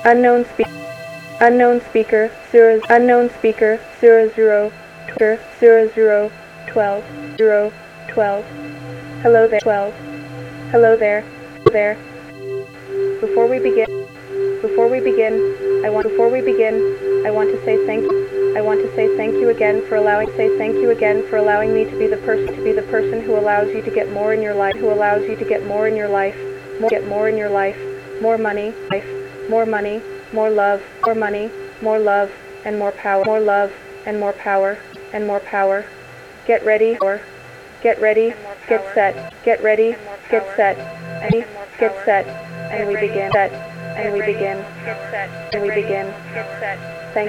Unknown speaker. Unknown speaker. 0. Unknown speaker. 00. 00. 12. 12. Hello there. 12. Hello there. There. Before we begin, I want to say thank you. I want to say thank you again for allowing me to be the person who allows you to get more in your life, more money, more love, and more power, Get ready, get set, and we begin. Thank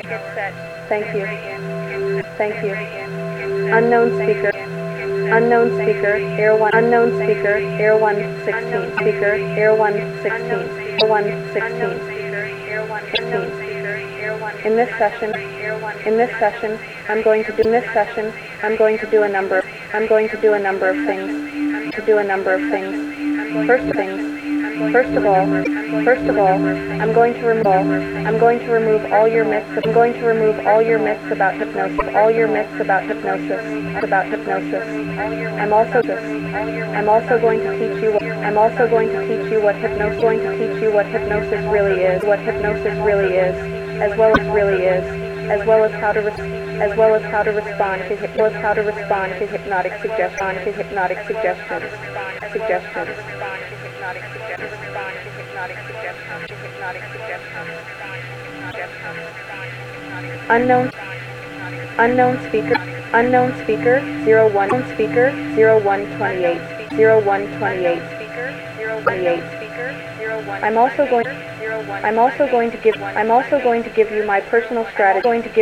you. Unknown speaker, air 1, air 116, air 116. In this session, I'm going to do a number of things. First of all, I'm going to remove all your myths about hypnosis. I'm also going to teach you what hypnosis really is, as well as how to respond to hypnotic suggestions. Unknown speaker 0128. I'm also going to give you my personal strategy.